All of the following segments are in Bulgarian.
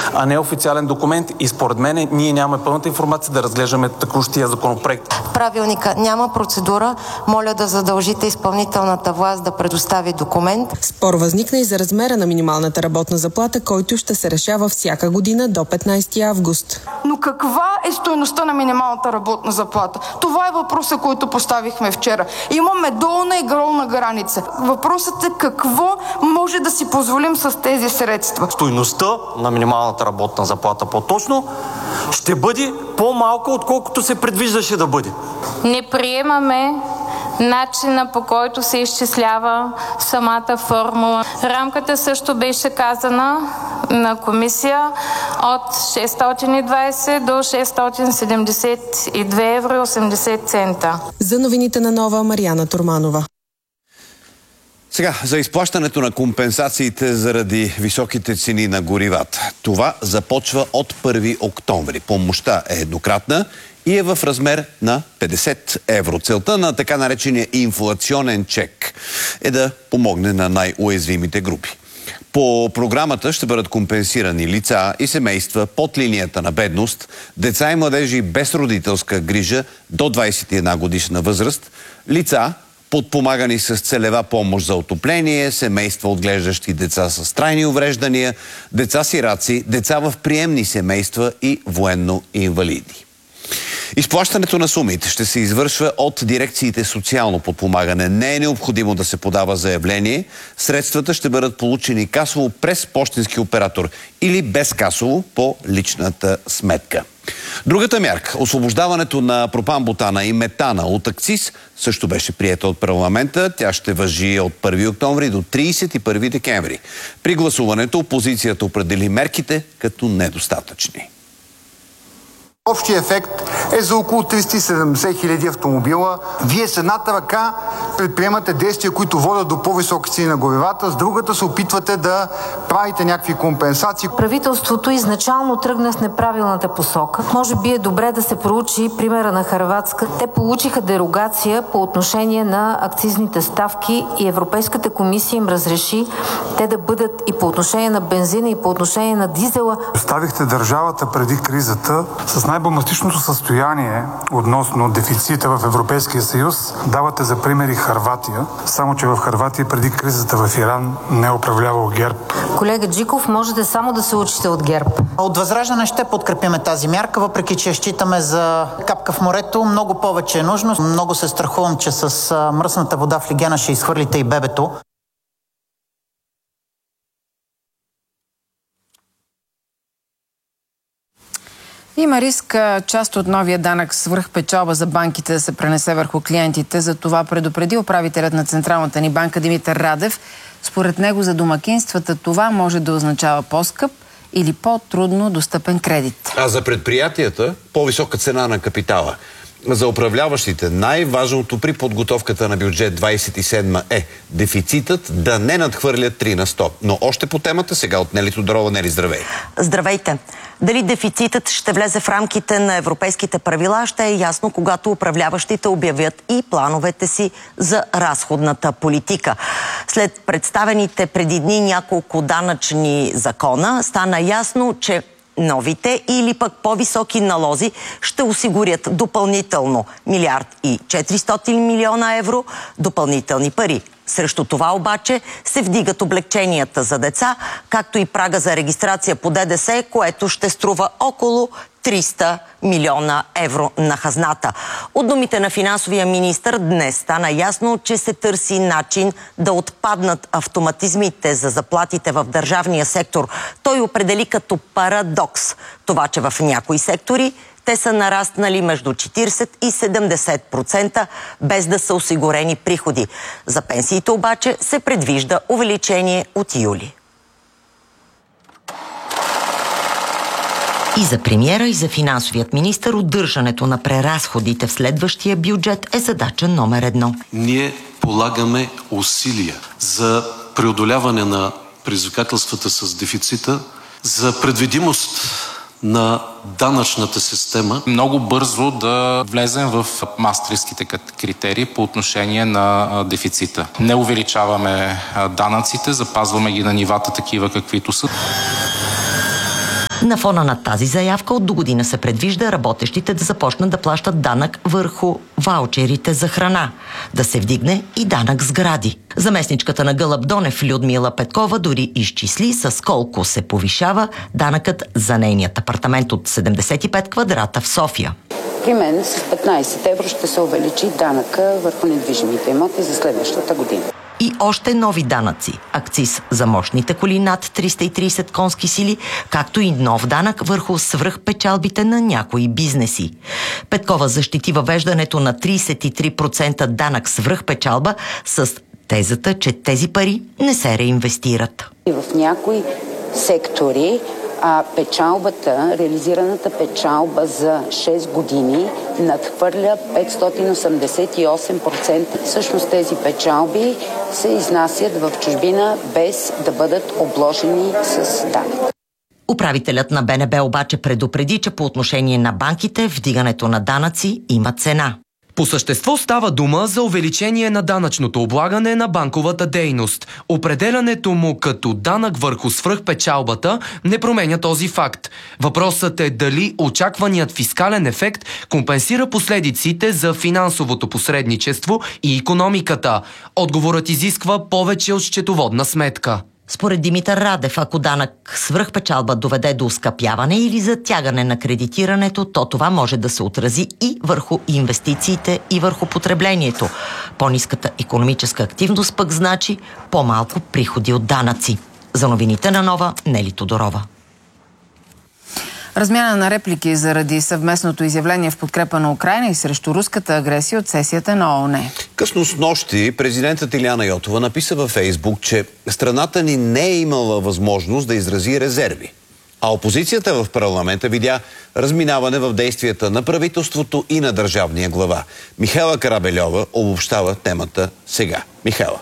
а не официален документ и според мен ние нямаме пълната информация да разглеждаме текущия законопроект. В правилника няма процедура. Моля да задължите изпълнителната власт да предостави документ. Спор възникна и за размера на минималната работна заплата, който ще се решава всяка година до 15 август. Но каква е стойността на минималната работна заплата? Това е въпросът, който поставихме вчера. Имаме долна и горна граница. Въпросът е какво може да си позволим с тези средства. Стойността на минималната работна заплата по-точно ще бъде по-малко, отколкото се предвиждаше да бъде. Не приемаме начина, по който се изчислява самата формула. Рамката също беше казана на комисия от 620 до 672 евро и 80 цента. За новините на Нова, Мариана Турманова. Сега, за изплащането на компенсациите заради високите цени на горивата. Това започва от 1 октомври. Помощта е еднократна и е в размер на 50 евро. Целта на така наречения инфлационен чек е да помогне на най-уязвимите групи. По програмата ще бъдат компенсирани лица и семейства под линията на бедност, деца и младежи без родителска грижа до 21 годишна възраст, лица подпомагани с целева помощ за отопление, семейства отглеждащи деца с трайни увреждания, деца-сираци, деца в приемни семейства и военно-инвалиди. Изплащането на сумите ще се извършва от дирекциите социално подпомагане. Не е необходимо да се подава заявление. Средствата ще бъдат получени касово през пощенски оператор или безкасово по личната сметка. Другата мярка, освобождаването на пропан-бутана и метана от акциз, също беше приета от парламента. Тя ще важи от 1 октомври до 31 декември. При гласуването опозицията определи мерките като недостатъчни. Общия ефект е за около 370 хиляди автомобила. Вие с едната ръка предприемате действия, които водят до по-високи цени на горивата, с другата се опитвате да правите някакви компенсации. Правителството изначално тръгна в неправилната посока. Може би е добре да се проучи примера на Хърватска. Те получиха дерогация по отношение на акцизните ставки и Европейската комисия им разреши те да бъдат и по отношение на бензина, и по отношение на дизела. Оставихте държавата преди кризата с най-бомбастичното състояние относно дефицита в Европейския съюз. Давате за примери Хърватия, само че в Хърватия преди кризата в Иран не е управлявал ГЕРБ. Колега Джиков, можете само да се учите от ГЕРБ. От Възраждане ще подкрепиме тази мярка, въпреки че считаме за капка в морето. Много повече е нужно. Много се страхувам, че с мръсната вода в легена ще изхвърлите и бебето. Има риск част от новия данък свръхпечалба за банките да се пренесе върху клиентите. За това предупреди управителят на Централната ни банка Димитър Радев. Според него за домакинствата това може да означава по-скъп или по-трудно достъпен кредит. А за предприятията по-висока цена на капитала. За управляващите най-важното при подготовката на бюджет 27 е дефицитът да не надхвърля 3 на 100. Но още по темата сега от Нели Тодорова. Нели, здравей! Здравейте! Дали дефицитът ще влезе в рамките на европейските правила, ще е ясно, когато управляващите обявят и плановете си за разходната политика. След представените преди дни няколко данъчни закона, стана ясно, че новите или пък по-високи налози ще осигурят допълнително 1 400 милиона евро допълнителни пари. Срещу това обаче се вдигат облекченията за деца, както и прага за регистрация по ДДС, което ще струва около 300 милиона евро на хазната. От думите на финансовия министър днес стана ясно, че се търси начин да отпаднат автоматизмите за заплатите в държавния сектор. Той определи като парадокс това, че в някои сектори те са нараснали между 40 и 70%, без да са осигурени приходи. За пенсиите обаче се предвижда увеличение от юли. И за премиера, и за финансовият министър удържането на преразходите в следващия бюджет е задача номер 1. Ние полагаме усилия за преодоляване на предизвикателствата с дефицита, за предвидимост на данъчната система. Много бързо да влезем в мастрихтските критерии по отношение на дефицита. Не увеличаваме данъците, запазваме ги на нивата такива каквито са. На фона на тази заявка от догодина се предвижда работещите да започнат да плащат данък върху ваучерите за храна, да се вдигне и данък сгради. Заместничката на Гълъб Донев Людмила Петкова дори изчисли с колко се повишава данъкът за нейният апартамент от 75 квадрата в София. При мен с 15 евро ще се увеличи данъка върху недвижимите имоти за следващата година. И още нови данъци. Акциз за мощните коли над 330 конски сили, както и нов данък върху свръхпечалбите на някои бизнеси. Петкова защити въвеждането на 33% данък свръхпечалба с тезата, че тези пари не се реинвестират. И в някои сектори печалбата, реализираната печалба за 6 години надхвърля 588%. Всъщност тези печалби се изнасят в чужбина без да бъдат обложени с данък. Управителят на БНБ обаче предупреди, че по отношение на банките вдигането на данъци има цена. По същество става дума за увеличение на данъчното облагане на банковата дейност. Определянето му като данък върху свръхпечалбата не променя този факт. Въпросът е дали очакваният фискален ефект компенсира последиците за финансовото посредничество и икономиката. Отговорът изисква повече от счетоводна сметка. Според Димитър Радев, ако данък свръхпечалба доведе до оскъпяване или затягане на кредитирането, то това може да се отрази и върху инвестициите, и върху потреблението. По-ниската икономическа активност пък значи по-малко приходи от данъци. За новините на Нова, Нели Тодорова. Размяна на реплики заради съвместното изявление в подкрепа на Украйна и срещу руската агресия от сесията на ООН. Късно снощи президентът Илияна Йотова написа във Фейсбук, че страната ни не е имала възможност да изрази резерви. А опозицията в парламента видя разминаване в действията на правителството и на държавния глава. Михайла Карабельова обобщава темата сега. Михайла.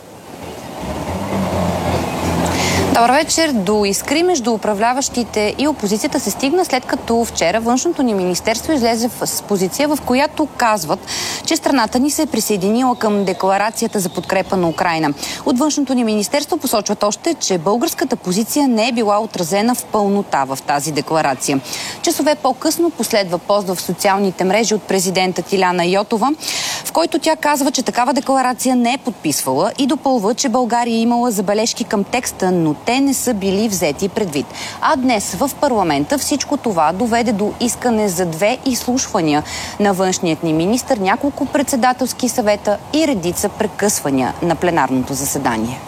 Добър вечер. До искри между управляващите и опозицията се стигна, след като вчера външното ни министерство излезе с позиция, в която казват, че страната ни се е присъединила към декларацията за подкрепа на Украйна. От външното ни министерство посочват още, че българската позиция не е била отразена в пълнота в тази декларация. Часове по-късно последва пост в социалните мрежи от президента Илияна Йотова, в който тя казва, че такава декларация не е подписвала и допълва, че България е имала забележки към текста, но те не са били взети предвид. А днес в парламента всичко това доведе до искане за 2 изслушвания на външният ни министър, няколко председателски съвета и редица прекъсвания на пленарното заседание.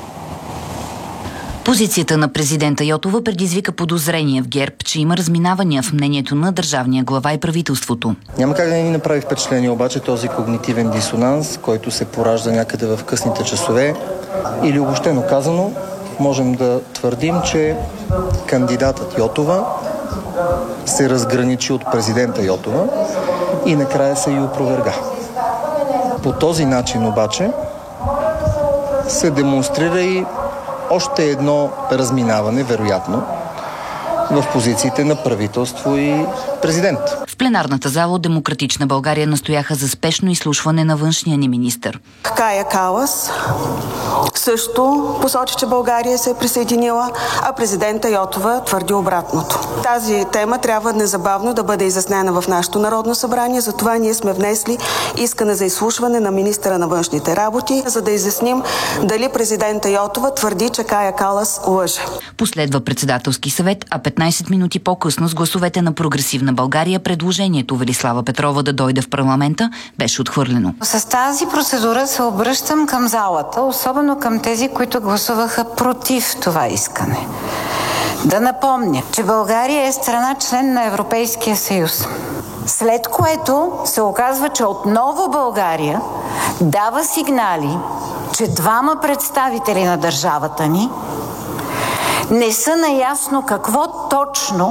Позицията на президента Йотова предизвика подозрение в ГЕРБ, че има разминавания в мнението на държавния глава и правителството. Няма как да не ни направи впечатление обаче този когнитивен дисонанс, който се поражда някъде в късните часове, или обобщено казано, можем да твърдим, че кандидатът Йотова се разграничи от президента Йотова и накрая се и опроверга. По този начин обаче се демонстрира и още едно разминаване, вероятно, в позициите на правителство и президент. В пленарната зала от Демократична България настояха за спешно изслушване на външния ни министър. Кая Калас също посочи, че България се е присъединила, а президента Йотова твърди обратното. Тази тема трябва незабавно да бъде изяснена в нашето Народно събрание, затова ние сме внесли искане за изслушване на министъра на външните работи, за да изясним дали президента Йотова твърди, че Кая Калас лъже. Последва председателски съвет, а 15 минути по-късно с гласовете на Прогресивна България предложението Велислава Петрова да дойде в парламента беше отхвърлено. С тази процедура се обръщам към залата, особено към тези, които гласуваха против това искане. Да напомня, че България е страна член на Европейския съюз. След което се оказва, че отново България дава сигнали, че 2 представители на държавата ни не са наясно какво точно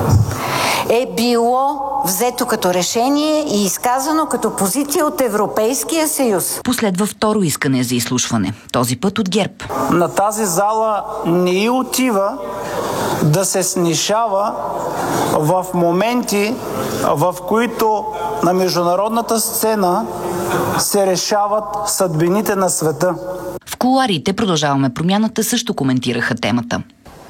е било взето като решение и изказано като позиция от Европейския съюз. Последва второ искане за изслушване, този път от ГЕРБ. На тази зала не й отива да се снишава в моменти, в които на международната сцена се решават съдбините на света. В кулоарите Продължаваме промяната също коментираха темата.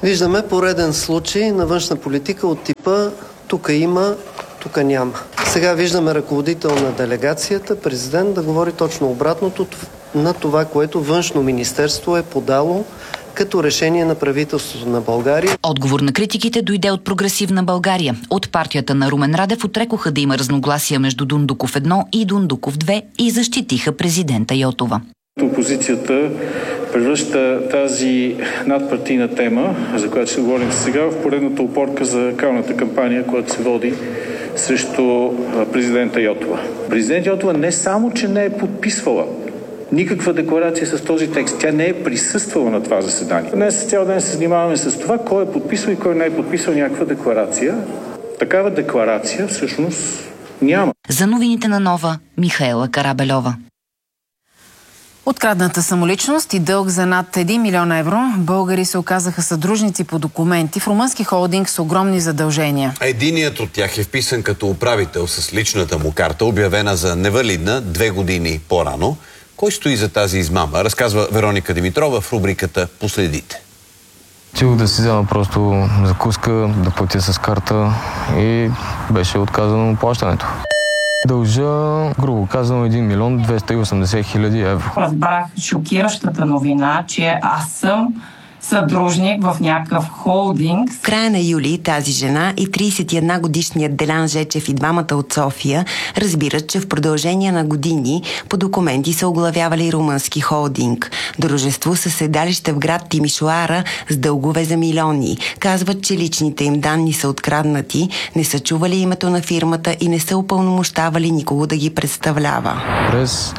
Виждаме пореден случай на външна политика от типа тук има, тук няма. Сега виждаме ръководител на делегацията, президент, да говори точно обратното на това, което Външно министерство е подало като решение на правителството на България. Отговор на критиките дойде от Прогресивна България. От партията на Румен Радев отрекоха да има разногласия между Дундуков 1 и Дундуков 2 и защитиха президента Йотова. Опозицията превръща тази надпартийна тема, за която ще говорим сега, в поредната опорка за калната кампания, която се води срещу президента Йотова. Президент Йотова не само, че не е подписвала никаква декларация с този текст, тя не е присъствала на това заседание. Днес цял ден се занимаваме с това, кой е подписал и кой не е подписал някаква декларация. Такава декларация всъщност няма. За новините на Нова, Михаела Карабельова. Открадната самоличност и дълг за над 1 милион евро, българи се оказаха съдружници по документи в румънски холдинг с огромни задължения. Единият от тях е вписан като управител с личната му карта, обявена за невалидна 2 години по-рано. Кой стои за тази измама? Разказва Вероника Димитрова в рубриката Последите. Чух да си взема просто закуска, да платя с карта и беше отказано плащането. Дължа, грубо казано, 1 милион 280 хиляди евро. Разбрах шокиращата новина, че аз съм съдружник в някакъв холдинг. В края на юли тази жена и 31-годишният Делян Жечев и двамата от София разбират, че в продължение на години по документи са оглавявали румънски холдинг. Дружество със седалище в град Тимишоара с дългове за милиони. Казват, че личните им данни са откраднати, не са чували името на фирмата и не са упълномощавали никого да ги представлява. През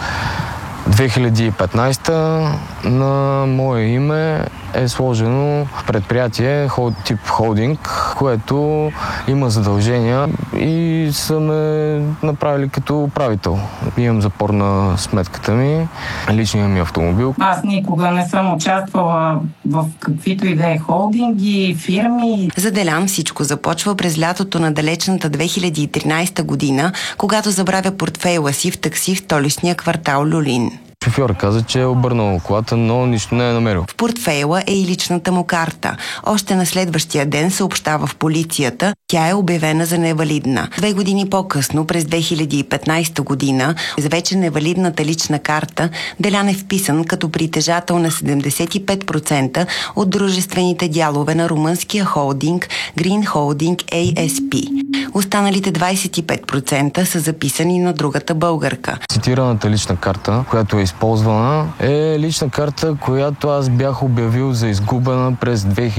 2015 на мое име е сложено предприятие тип холдинг, което има задължения и са ме направили като управител. Имам запор на сметката ми, личния ми автомобил. Аз никога не съм участвала в каквито и да е холдинги, фирми. За Делян всичко започва през лятото на далечната 2013 година, когато забравя портфейла си в такси в столичния квартал Люлин. Шофьор каза, че е обърнал колата, но нищо не е намерил. В портфейла е и личната му карта. Още на следващия ден съобщава в полицията, тя е обявена за невалидна. 2 години по-късно, през 2015 година, за вече невалидната лична карта, Делян е вписан като притежател на 75% от дружествените дялове на румънския холдинг Green Holding ASP. Останалите 25% са записани на другата българка. Цитираната лична карта, която е използвана, е лична карта, която аз бях обявил за изгубена през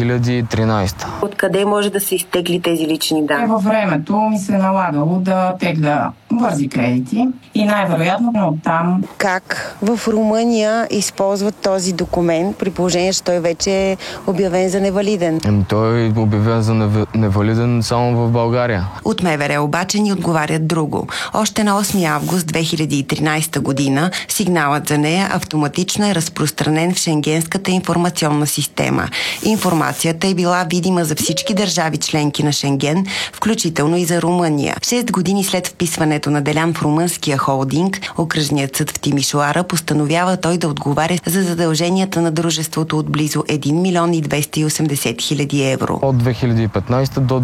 2013. Откъде може да се изтегли тези лични данни? Във времето ми се налагало да тегля бързи кредити и най-вероятно оттам. Как в Румъния използват този документ, при положение, че той вече е обявен за невалиден? Той е обявен за невалиден само в България. От МВР обаче ни отговарят друго. Още на 8 август 2013 година сигналът за нея автоматично е разпространен в Шенгенската информационна система. Информацията е била видима за всички държави членки на Шенген, включително и за Румъния. 6 години след вписването на Делян в румънския холдинг, окръжният съд в Тимишоара постановява той да отговаря за задълженията на дружеството от близо 1 милион и 280 хиляди евро. От 2015 до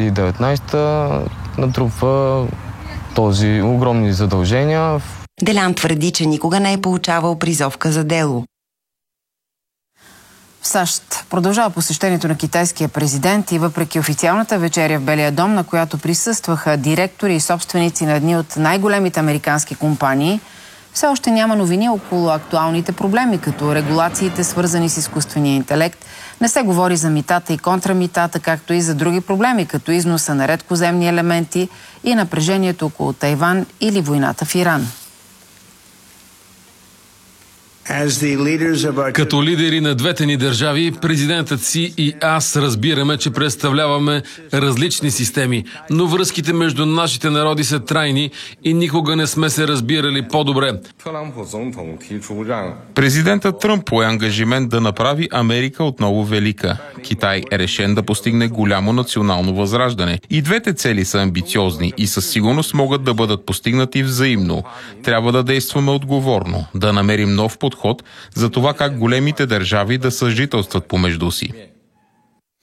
2019 натрупва този огромни задължения. Делян твърди, че никога не е получавал призовка за дело. В САЩ продължава посещението на китайския президент и въпреки официалната вечеря в Белия дом, на която присъстваха директори и собственици на едни от най-големите американски компании, все още няма новини около актуалните проблеми, като регулациите, свързани с изкуствения интелект. Не се говори за митата и контрамитата, както и за други проблеми, като износа на редкоземни елементи и напрежението около Тайван или войната в Иран. Като лидери на двете ни държави, президентът си и аз разбираме, че представляваме различни системи, но връзките между нашите народи са трайни и никога не сме се разбирали по-добре. Президентът Тръмп пое ангажимент да направи Америка отново велика. Китай е решен да постигне голямо национално възраждане. И двете цели са амбициозни и със сигурност могат да бъдат постигнати взаимно. Трябва да действаме отговорно, да намерим нов подход за това как големите държави да съжителстват помежду си.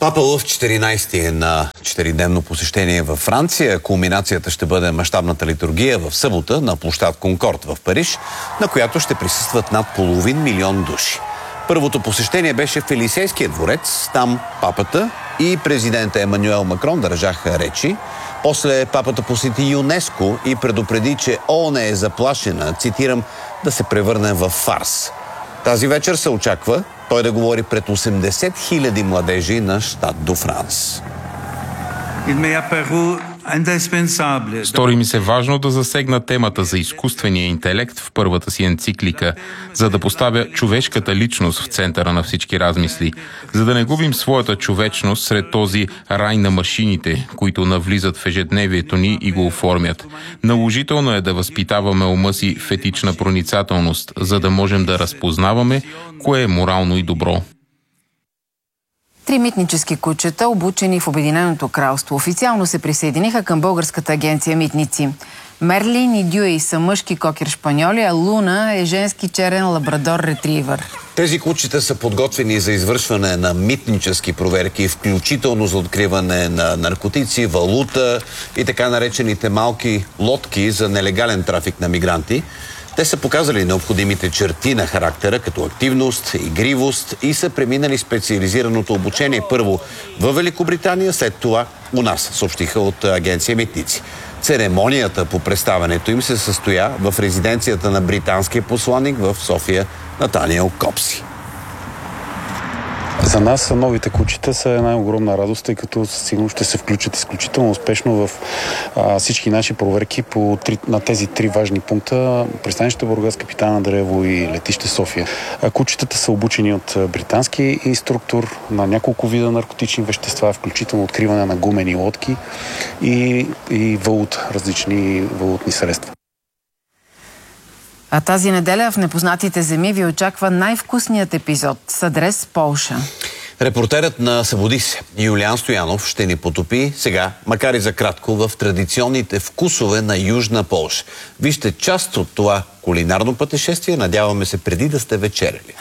Папа Лъв 14 е на 4-дневно посещение във Франция. Кулминацията ще бъде мащабната литургия в събота на площад Конкорд в Париж, на която ще присъстват над 500 000 души. Първото посещение беше в Елисейския дворец. Там папата и президента Емануел Макрон държаха речи. После папата посети ЮНЕСКО и предупреди, че ООН е заплашена, цитирам, да се превърне в фарс. Тази вечер се очаква той да говори пред 80 000 младежи на щат до Франс. Стори ми се важно да засегна темата за изкуствения интелект в първата си енциклика, за да поставя човешката личност в центъра на всички размисли, за да не губим своята човечност сред този рай на машините, които навлизат в ежедневието ни и го оформят. Наложително е да възпитаваме ума си в етична проницателност, за да можем да разпознаваме кое е морално и добро. 3 митнически кучета, обучени в Обединеното кралство, официално се присъединиха към българската агенция Митници. Мерлин и Дюи са мъжки кокер шпаньоли, а Луна е женски черен лабрадор ретривър. Тези кучета са подготвени за извършване на митнически проверки, включително за откриване на наркотици, валута и така наречените малки лодки за нелегален трафик на мигранти. Те са показали необходимите черти на характера, като активност, игривост и са преминали специализираното обучение първо в Великобритания, след това у нас, съобщиха от агенция Митници. Церемонията по представянето им се състоя в резиденцията на британския посланик в София Натаниел Копси. За нас новите кучета са една огромна радост, тъй като сигурно ще се включат изключително успешно в всички наши проверки на тези 3 важни пункта: пристанище Бургас, Капитан Андреево и летище София. Кучетата са обучени от британски инструктор на няколко вида наркотични вещества, включително откриване на гумени лодки и валута, различни валутни средства. А тази неделя в Непознатите земи ви очаква най-вкусният епизод с адрес Полша. Репортерът на Събуди се, Юлиан Стоянов, ще ни потопи сега, макар и за кратко, в традиционните вкусове на Южна Полша. Вижте част от това кулинарно пътешествие, надяваме се преди да сте вечеряли.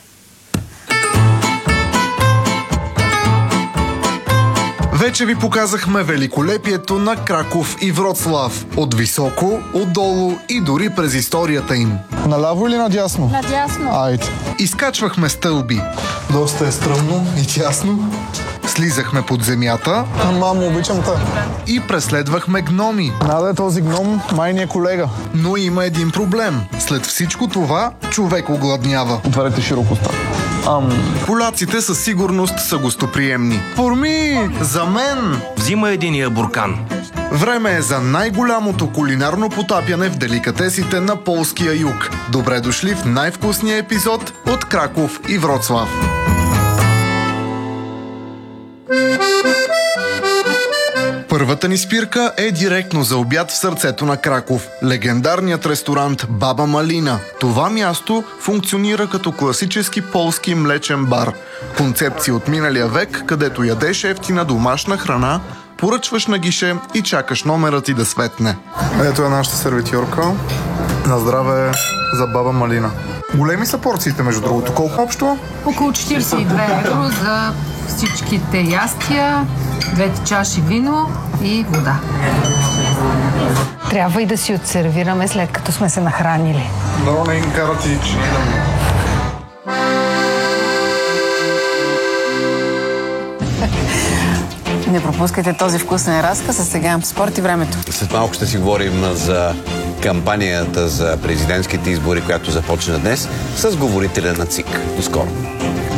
Вече ви показахме великолепието на Краков и Вроцлав. От високо, отдолу и дори през историята им. Наляво или надясно? Надясно. Айде. Изкачвахме стълби. Доста е стръмно и тясно. Слизахме под земята. Мамо, обичам те. И преследвахме гноми. Наде този гном, майния колега. Но има един проблем. След всичко това, човек огладнява. Отварете широко уста. Поляците със сигурност са гостоприемни. Форми! За мен! Взима единия буркан. Време е за най-голямото кулинарно потапяне в деликатесите на полския юг. Добре дошли в най-вкусния епизод от Краков и Вроцлав. Първата ни спирка е директно за обяд в сърцето на Краков. Легендарният ресторант Баба Малина. Това място функционира като класически полски млечен бар. Концепция от миналия век, където ядеш евтина домашна храна, поръчваш на гише и чакаш номерът ти да светне. Ето е нашата сервитьорка. На здраве за Баба Малина. Големи са порциите, между другото. Колко общо? Около 42 евро за всичките ястия, 2 чаши вино и вода. Трябва и да си отсервираме след като сме се нахранили. Много не им карат и че Не пропускайте този вкусен разказ, а сега спорт и времето. След малко ще си говорим за кампанията за президентските избори, която започна днес с говорителя на ЦИК. До скоро!